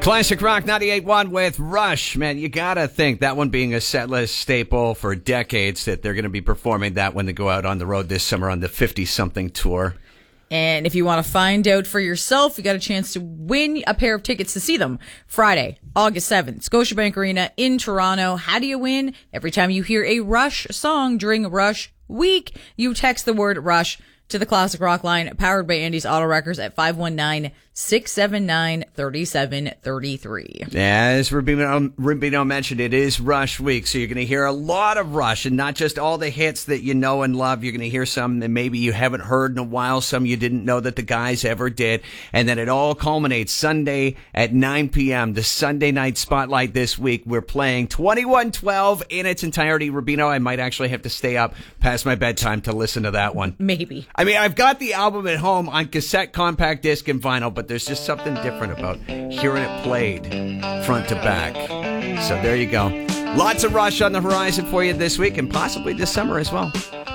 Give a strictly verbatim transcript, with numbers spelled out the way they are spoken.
Classic Rock ninety-eight point one with Rush. Man, you gotta think that one being a setlist staple for decades, that they're going to be performing that when they go out on the road this summer on the fifty-something tour. And if you want to find out for yourself, you got a chance to win a pair of tickets to see them Friday, August seventh, Scotiabank Arena in Toronto. How do you win? Every time you hear a Rush song during Rush Week, you text the word Rush to the Classic Rock line, powered by Andy's Auto Wreckers at five one nine, six seven nine, three seven three three. As Rubino, Rubino mentioned, it is Rush Week, so you're going to hear a lot of Rush, and not just all the hits that you know and love. You're going to hear some that maybe you haven't heard in a while, some you didn't know that the guys ever did, and then it all culminates Sunday at nine p.m., the Sunday Night Spotlight this week. We're playing twenty-one twelve in its entirety. Rubino, I might actually have to stay up past my bedtime to listen to that one. Maybe. I mean, I've got the album at home on cassette, compact disc, and vinyl, but there's just something different about hearing it played front to back. So there you go. Lots of Rush on the horizon for you this week and possibly this summer as well.